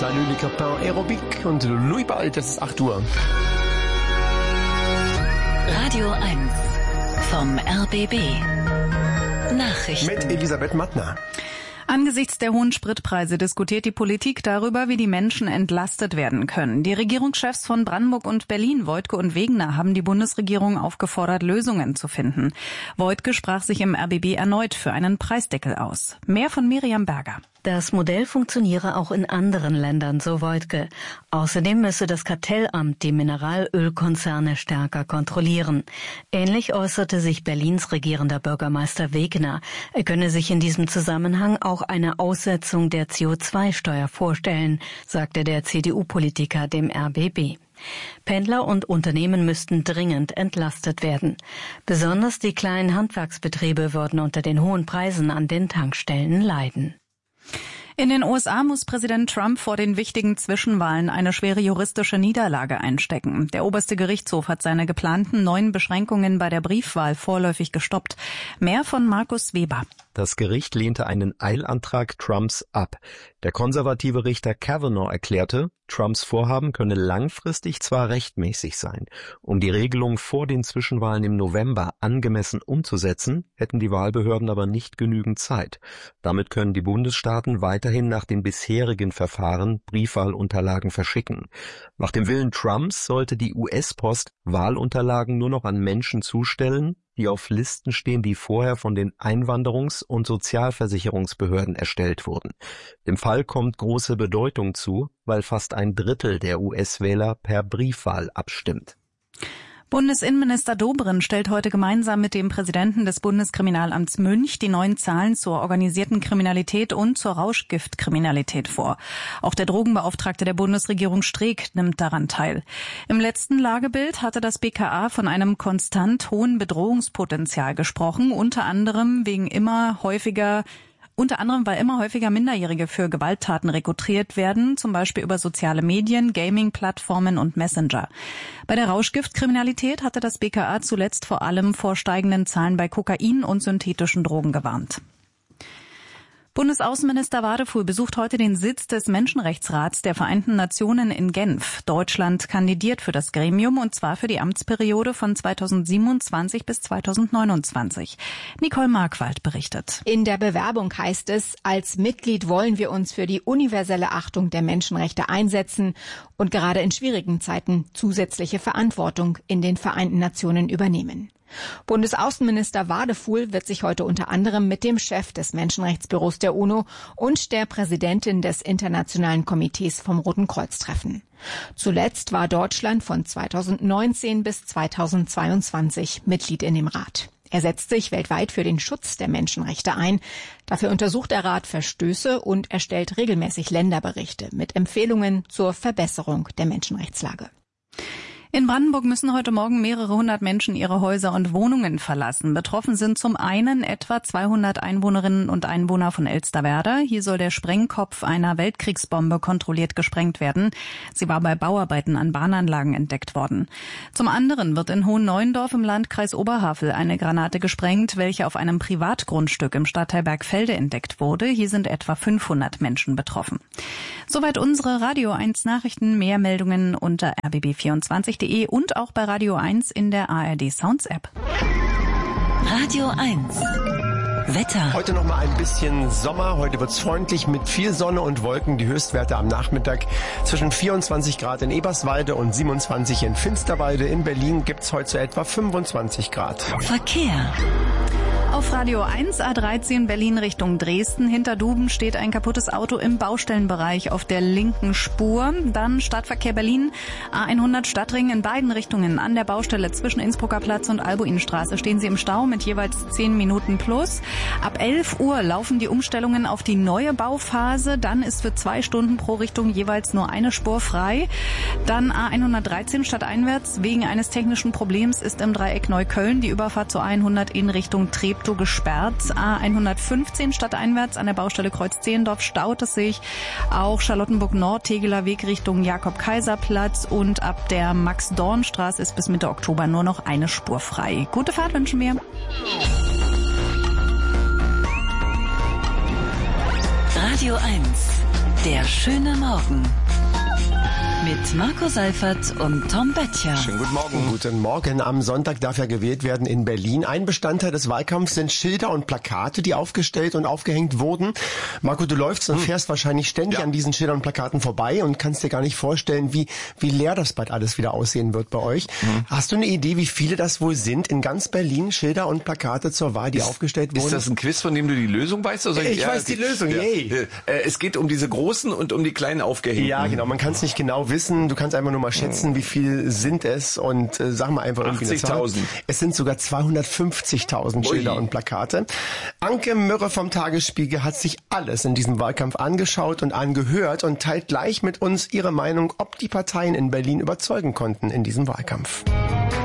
Salut les copains Aerobic und Louis Ball, das ist 8 Uhr. Radio 1 vom RBB. Nachrichten. Mit Elisabeth Mattner. Angesichts der hohen Spritpreise diskutiert die Politik darüber, wie die Menschen entlastet werden können. Die Regierungschefs von Brandenburg und Berlin, Woidke und Wegener, haben die Bundesregierung aufgefordert, Lösungen zu finden. Woidke sprach sich im RBB erneut für einen Preisdeckel aus. Mehr von Miriam Berger. Das Modell funktioniere auch in anderen Ländern, so Woidke. Außerdem müsse das Kartellamt die Mineralölkonzerne stärker kontrollieren. Ähnlich äußerte sich Berlins regierender Bürgermeister Wegener. Er könne sich in diesem Zusammenhang auch eine Aussetzung der CO2-Steuer vorstellen, sagte der CDU-Politiker dem RBB. Pendler und Unternehmen müssten dringend entlastet werden. Besonders die kleinen Handwerksbetriebe würden unter den hohen Preisen an den Tankstellen leiden. In den USA muss Präsident Trump vor den wichtigen Zwischenwahlen eine schwere juristische Niederlage einstecken. Der oberste Gerichtshof hat seine geplanten 9 Beschränkungen bei der Briefwahl vorläufig gestoppt. Mehr von Markus Weber. Das Gericht lehnte einen Eilantrag Trumps ab. Der konservative Richter Kavanaugh erklärte, Trumps Vorhaben könne langfristig zwar rechtmäßig sein. Um die Regelung vor den Zwischenwahlen im November angemessen umzusetzen, hätten die Wahlbehörden aber nicht genügend Zeit. Damit können die Bundesstaaten weiterhin nach den bisherigen Verfahren Briefwahlunterlagen verschicken. Nach dem Willen Trumps sollte die US-Post Wahlunterlagen nur noch an Menschen zustellen, die auf Listen stehen, die vorher von den Einwanderungs- und Sozialversicherungsbehörden erstellt wurden. Dem Fall kommt große Bedeutung zu, weil fast 1/3 der US-Wähler per Briefwahl abstimmt. Bundesinnenminister Dobrindt stellt heute gemeinsam mit dem Präsidenten des Bundeskriminalamts Münch die neuen Zahlen zur organisierten Kriminalität und zur Rauschgiftkriminalität vor. Auch der Drogenbeauftragte der Bundesregierung Streeck nimmt daran teil. Im letzten Lagebild hatte das BKA von einem konstant hohen Bedrohungspotenzial gesprochen, unter anderem weil immer häufiger Minderjährige für Gewalttaten rekrutiert werden, zum Beispiel über soziale Medien, Gaming-Plattformen und Messenger. Bei der Rauschgiftkriminalität hatte das BKA zuletzt vor allem vor steigenden Zahlen bei Kokain und synthetischen Drogen gewarnt. Bundesaußenminister Wadefuhl besucht heute den Sitz des Menschenrechtsrats der Vereinten Nationen in Genf. Deutschland kandidiert für das Gremium und zwar für die Amtsperiode von 2027 bis 2029. Nicole Markwald berichtet. In der Bewerbung heißt es, als Mitglied wollen wir uns für die universelle Achtung der Menschenrechte einsetzen und gerade in schwierigen Zeiten zusätzliche Verantwortung in den Vereinten Nationen übernehmen. Bundesaußenminister Wadefuhl wird sich heute unter anderem mit dem Chef des Menschenrechtsbüros der UNO und der Präsidentin des Internationalen Komitees vom Roten Kreuz treffen. Zuletzt war Deutschland von 2019 bis 2022 Mitglied in dem Rat. Er setzt sich weltweit für den Schutz der Menschenrechte ein. Dafür untersucht der Rat Verstöße und erstellt regelmäßig Länderberichte mit Empfehlungen zur Verbesserung der Menschenrechtslage. In Brandenburg müssen heute Morgen mehrere hundert Menschen ihre Häuser und Wohnungen verlassen. Betroffen sind zum einen etwa 200 Einwohnerinnen und Einwohner von Elsterwerda. Hier soll der Sprengkopf einer Weltkriegsbombe kontrolliert gesprengt werden. Sie war bei Bauarbeiten an Bahnanlagen entdeckt worden. Zum anderen wird in Hohenneuendorf im Landkreis Oberhavel eine Granate gesprengt, welche auf einem Privatgrundstück im Stadtteil Bergfelde entdeckt wurde. Hier sind etwa 500 Menschen betroffen. Soweit unsere Radio 1 Nachrichten. Mehr Meldungen unter rbb24.de und auch bei Radio 1 in der ARD Sounds App. Radio 1 Wetter. Heute noch mal ein bisschen Sommer. Heute wird's freundlich mit viel Sonne und Wolken. Die Höchstwerte am Nachmittag zwischen 24 Grad in Eberswalde und 27 in Finsterwalde. In Berlin gibt's heute so etwa 25 Grad. Verkehr. Auf Radio 1 A13 Berlin Richtung Dresden. Hinter Duben steht ein kaputtes Auto im Baustellenbereich auf der linken Spur. Dann Stadtverkehr Berlin, A100 Stadtring in beiden Richtungen. An der Baustelle zwischen Innsbrucker Platz und Albuinstraße stehen Sie im Stau mit jeweils 10 Minuten plus. Ab 11 Uhr laufen die Umstellungen auf die neue Bauphase. Dann ist für 2 Stunden pro Richtung jeweils nur eine Spur frei. Dann A113 stadteinwärts. Wegen eines technischen Problems ist im Dreieck Neukölln die Überfahrt zur A100 in Richtung Treptow gesperrt. A115 stadteinwärts an der Baustelle Kreuz-Zehendorf staut es sich. Auch Charlottenburg-Nord, Tegeler Weg Richtung Jakob-Kaiser-Platz und ab der Max-Dorn-Straße ist bis Mitte Oktober nur noch eine Spur frei. Gute Fahrt wünschen wir. Radio 1, der schöne Morgen. Mit Marco Seifert und Tom Böttcher. Schönen guten Morgen. Guten Morgen. Am Sonntag darf ja gewählt werden in Berlin. Ein Bestandteil des Wahlkampfs sind Schilder und Plakate, die aufgestellt und aufgehängt wurden. Marco, du läufst und fährst wahrscheinlich ständig an diesen Schildern und Plakaten vorbei und kannst dir gar nicht vorstellen, wie leer das bald alles wieder aussehen wird bei euch. Hast du eine Idee, wie viele das wohl sind in ganz Berlin, Schilder und Plakate zur Wahl, die aufgestellt wurden? Ist das ein Quiz, von dem du die Lösung weißt? Oder ich weiß die Lösung, yay. Es geht um diese großen und um die kleinen aufgehängten. Ja, genau. Man kann es nicht genau wissen. Du kannst einfach nur mal schätzen, wie viel sind es und sag mal einfach irgendwie eine Zahl. 80.000. Es sind sogar 250.000 Schilder und Plakate. Anke Mürre vom Tagesspiegel hat sich alles in diesem Wahlkampf angeschaut und angehört und teilt gleich mit uns ihre Meinung, ob die Parteien in Berlin überzeugen konnten in diesem Wahlkampf.